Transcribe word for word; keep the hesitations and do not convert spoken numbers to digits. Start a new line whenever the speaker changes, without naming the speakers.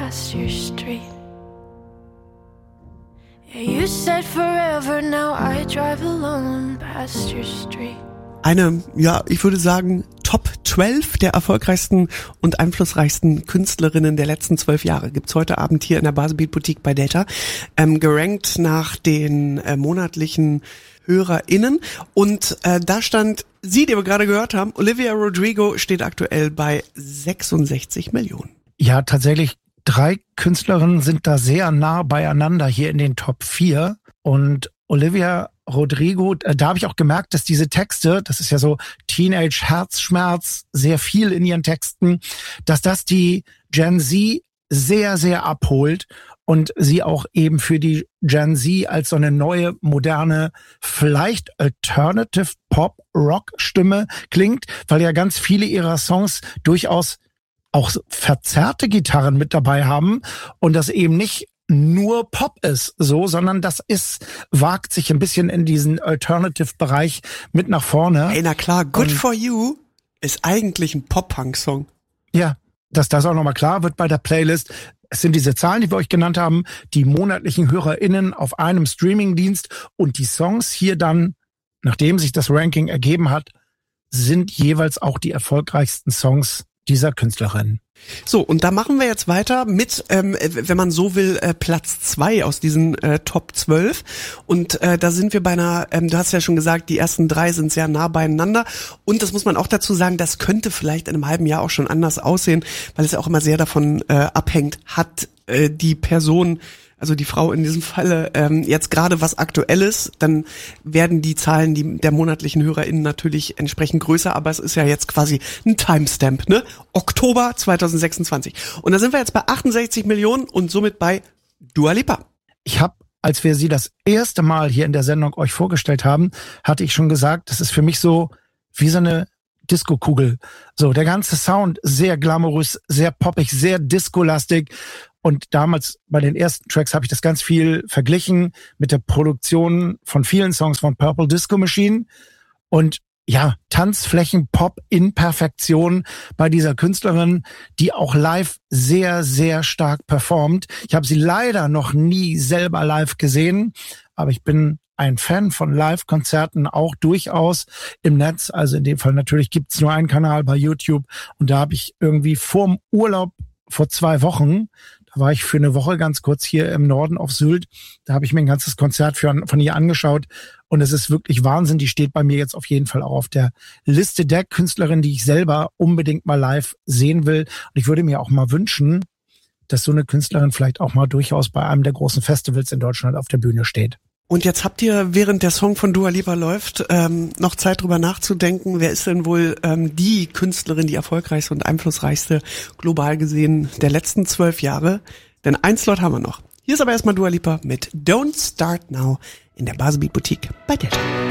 past your street. Yeah, you said forever, now I drive alone past your street.
Eine, ja, ich würde sagen, Top zwölf der erfolgreichsten und einflussreichsten Künstlerinnen der letzten zwölf Jahre gibt's heute Abend hier in der Baselbeat Boutique bei Delta. Ähm, gerankt nach den äh, monatlichen HörerInnen. Und äh, da stand sie, die wir gerade gehört haben, Olivia Rodrigo, steht aktuell bei sechsundsechzig Millionen.
Ja, tatsächlich, drei Künstlerinnen sind da sehr nah beieinander hier in den Top vier. Und Olivia Rodrigo, da habe ich auch gemerkt, dass diese Texte, das ist ja so Teenage-Herzschmerz, sehr viel in ihren Texten, dass das die Gen Z sehr, sehr abholt und sie auch eben für die Gen Z als so eine neue, moderne, vielleicht Alternative Pop-Rock-Stimme klingt, weil ja ganz viele ihrer Songs durchaus auch verzerrte Gitarren mit dabei haben und das eben nicht nur Pop ist, so, sondern das ist, wagt sich ein bisschen in diesen Alternative-Bereich mit nach vorne.
Ey, na klar, Good Und, For You ist eigentlich ein Pop-Punk-Song.
Ja, dass das auch nochmal klar wird bei der Playlist. Es sind diese Zahlen, die wir euch genannt haben, die monatlichen HörerInnen auf einem Streamingdienst und die Songs hier dann, nachdem sich das Ranking ergeben hat, sind jeweils auch die erfolgreichsten Songs dieser Künstlerin.
So, und da machen wir jetzt weiter mit, ähm, wenn man so will, äh, Platz zwei aus diesen äh, Top zwölf. Und äh, da sind wir bei einer, ähm, du hast ja schon gesagt, die ersten drei sind sehr nah beieinander. Und das muss man auch dazu sagen, das könnte vielleicht in einem halben Jahr auch schon anders aussehen, weil es ja auch immer sehr davon äh, abhängt, hat äh, die Person, also die Frau in diesem Falle, ähm, jetzt gerade was Aktuelles, dann werden die Zahlen die, der monatlichen HörerInnen natürlich entsprechend größer, aber es ist ja jetzt quasi ein Timestamp, ne? Oktober zweitausendsechsundzwanzig. Und da sind wir jetzt bei achtundsechzig Millionen und somit bei Dua Lipa.
Ich habe, als wir sie das erste Mal hier in der Sendung euch vorgestellt haben, hatte ich schon gesagt, das ist für mich so wie so eine Disco-Kugel. So, der ganze Sound sehr glamourös, sehr poppig, sehr discolastig. Und damals bei den ersten Tracks habe ich das ganz viel verglichen mit der Produktion von vielen Songs von Purple Disco Machine. Und ja, Tanzflächen-Pop in Perfektion bei dieser Künstlerin, die auch live sehr, sehr stark performt. Ich habe sie leider noch nie selber live gesehen, aber ich bin ein Fan von Live-Konzerten auch durchaus im Netz. Also in dem Fall natürlich gibt's nur einen Kanal bei YouTube. Und da habe ich irgendwie vorm Urlaub vor zwei Wochen, da war ich für eine Woche ganz kurz hier im Norden auf Sylt. Da habe ich mir ein ganzes Konzert für, von ihr angeschaut. Und es ist wirklich Wahnsinn. Die steht bei mir jetzt auf jeden Fall auch auf der Liste der Künstlerinnen, die ich selber unbedingt mal live sehen will. Und ich würde mir auch mal wünschen, dass so eine Künstlerin vielleicht auch mal durchaus bei einem der großen Festivals in Deutschland auf der Bühne steht.
Und jetzt habt ihr, während der Song von Dua Lipa läuft, ähm, noch Zeit drüber nachzudenken, wer ist denn wohl ähm, die Künstlerin, die erfolgreichste und einflussreichste global gesehen der letzten zwölf Jahre? Denn ein Slot haben wir noch. Hier ist aber erstmal Dua Lipa mit Don't Start Now in der Baselbeat Boutique bei Delta.